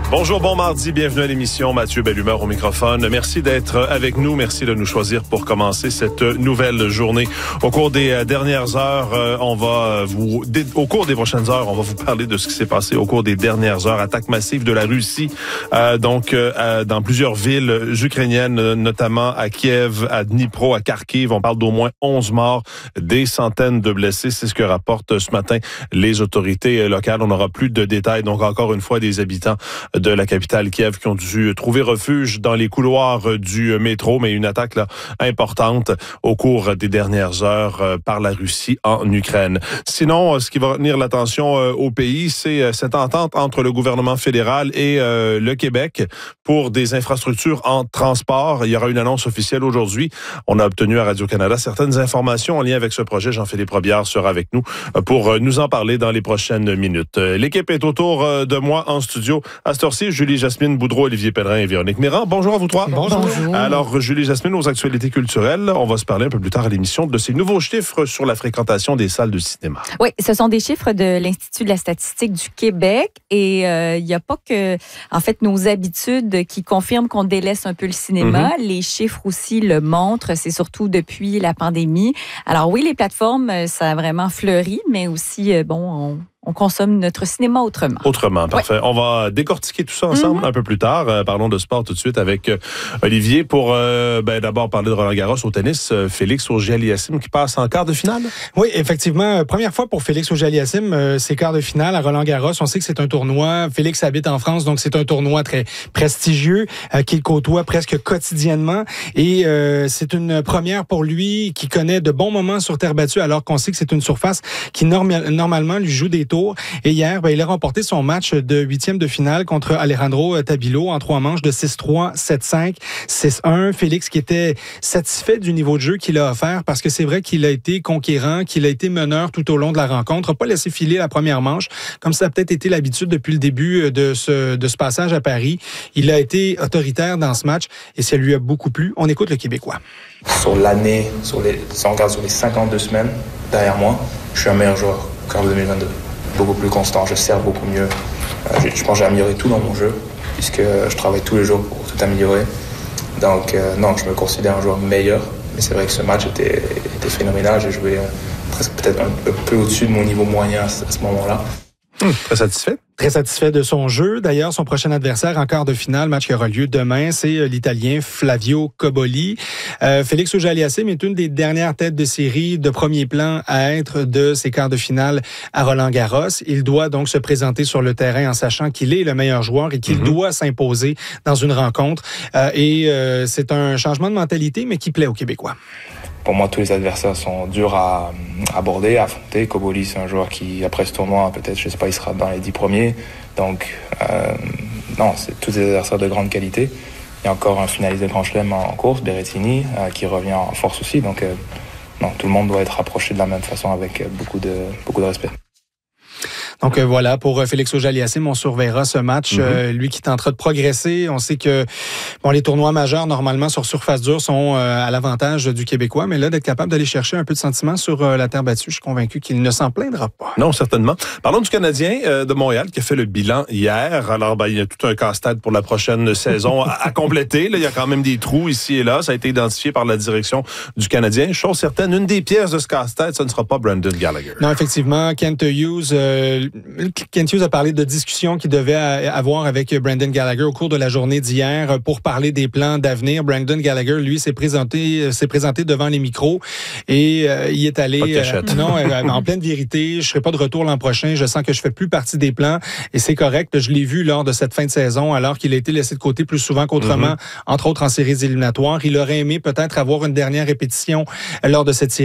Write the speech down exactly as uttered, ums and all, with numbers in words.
Bonjour, bon mardi, bienvenue à l'émission. Mathieu Bellumeur au microphone. Merci d'être avec nous. Merci de nous choisir pour commencer cette nouvelle journée. Au cours des dernières heures, on va vous, au cours des prochaines heures, on va vous parler de ce qui s'est passé au cours des dernières heures. Attaque massive de la Russie, euh, donc euh, dans plusieurs villes ukrainiennes, notamment à Kiev, à Dnipro, à Kharkiv. On parle d'au moins onze morts, des centaines de blessés. C'est ce que rapportent ce matin les autorités locales. On n'aura plus de détails. Donc encore une fois, des habitants de la capitale Kiev qui ont dû trouver refuge dans les couloirs du métro, mais une attaque là, importante au cours des dernières heures euh, par la Russie en Ukraine. Sinon, euh, ce qui va retenir l'attention euh, au pays, c'est euh, cette entente entre le gouvernement fédéral et euh, le Québec pour des infrastructures en transport. Il y aura une annonce officielle aujourd'hui. On a obtenu à Radio-Canada certaines informations en lien avec ce projet. Jean-Philippe Robillard sera avec nous pour euh, nous en parler dans les prochaines minutes. Euh, l'équipe est autour euh, de moi en studio. À cette heure-ci, Julie Jasmine Boudreau, Olivier Pellerin et Véronique Mirand. Bonjour à vous trois. Bonjour. Bonjour. Alors, Julie Jasmine, aux actualités culturelles, on va se parler un peu plus tard à l'émission de ces nouveaux chiffres sur la fréquentation des salles de cinéma. Oui, ce sont des chiffres de l'Institut de la statistique du Québec et il euh, n'y a pas que, en fait, nos habitudes qui confirment qu'on délaisse un peu le cinéma. Mm-hmm. Les chiffres aussi le montrent, c'est surtout depuis la pandémie. Alors oui, les plateformes, ça a vraiment fleuri, mais aussi, euh, bon, on... On consomme notre cinéma autrement. Autrement, parfait. Ouais. On va décortiquer tout ça ensemble mm-hmm. un peu plus tard. Euh, parlons de sport tout de suite avec euh, Olivier pour euh, ben, d'abord parler de Roland-Garros au tennis. Euh, Félix Auger-Aliassime qui passe en quart de finale. Oui, effectivement. Première fois pour Félix Auger-Aliassime, euh, c'est quart de finale à Roland-Garros. On sait que c'est un tournoi. Félix habite en France, donc c'est un tournoi très prestigieux euh, qu'il côtoie presque quotidiennement. Et euh, c'est une première pour lui qui connaît de bons moments sur terre battue alors qu'on sait que c'est une surface qui norma- normalement lui joue des tours. Et hier, ben, il a remporté son match de huitième de finale contre Alejandro Tabilo en trois manches de six trois, sept cinq, six un. Félix qui était satisfait du niveau de jeu qu'il a offert parce que c'est vrai qu'il a été conquérant, qu'il a été meneur tout au long de la rencontre, n'a pas laissé filer la première manche, comme ça a peut-être été l'habitude depuis le début de ce, de ce passage à Paris. Il a été autoritaire dans ce match et ça lui a beaucoup plu. On écoute le Québécois. Sur l'année, sur les, si on regarde sur les cinquante-deux semaines derrière moi, je suis un meilleur joueur qu'en deux mille vingt-deux. Beaucoup plus constant, je sers beaucoup mieux. Euh, je, je pense que j'ai amélioré tout dans mon jeu, puisque je travaille tous les jours pour tout améliorer. Donc, euh, non, je me considère un joueur meilleur, mais c'est vrai que ce match était, était phénoménal. J'ai joué euh, presque peut-être un, un peu au-dessus de mon niveau moyen à ce, à ce moment-là. Hum, très satisfait. Très satisfait de son jeu. D'ailleurs, son prochain adversaire en quart de finale, match qui aura lieu demain, c'est l'Italien Flavio Cobolli. Euh, Félix Auger-Aliassime est une des dernières têtes de série de premier plan à être de ces quarts de finale à Roland-Garros. Il doit donc se présenter sur le terrain en sachant qu'il est le meilleur joueur et qu'il mm-hmm. doit s'imposer dans une rencontre. Euh, et euh, c'est un changement de mentalité, mais qui plaît aux Québécois. Pour moi, tous les adversaires sont durs à aborder, à affronter. Cobolli, c'est un joueur qui, après ce tournoi, peut-être, je sais pas, il sera dans les dix premiers. Donc, euh, non, c'est tous des adversaires de grande qualité. Il y a encore un finaliste de Grand Chelem en course, Berrettini, euh, qui revient en force aussi. Donc, euh, non, tout le monde doit être approché de la même façon avec beaucoup de, beaucoup de respect. Donc euh, voilà, pour euh, Félix Auger-Aliassime, on surveillera ce match. Mm-hmm. Euh, lui qui tentera de progresser. On sait que bon, les tournois majeurs, normalement, sur surface dure, sont euh, à l'avantage du Québécois. Mais là, d'être capable d'aller chercher un peu de sentiment sur euh, la terre battue, je suis convaincu qu'il ne s'en plaindra pas. Non, certainement. Parlons du Canadien euh, de Montréal qui a fait le bilan hier. Alors, ben, il y a tout un casse-tête pour la prochaine saison à, à compléter. Là, il y a quand même des trous ici et là. Ça a été identifié par la direction du Canadien. Chose certaine, une des pièces de ce casse-tête, ce ne sera pas Brendan Gallagher. Non, effectivement, Kent Hughes... Euh, Kent Hughes a parlé de discussions qu'il devait avoir avec Brendan Gallagher au cours de la journée d'hier pour parler des plans d'avenir. Brendan Gallagher, lui, s'est présenté, s'est présenté devant les micros et euh, il est allé... Euh, non, euh, en pleine vérité, je serai pas de retour l'an prochain. Je sens que je fais plus partie des plans et c'est correct. Je l'ai vu lors de cette fin de saison alors qu'il a été laissé de côté plus souvent qu'autrement, mm-hmm. entre autres en séries éliminatoires. Il aurait aimé peut-être avoir une dernière répétition lors de cette série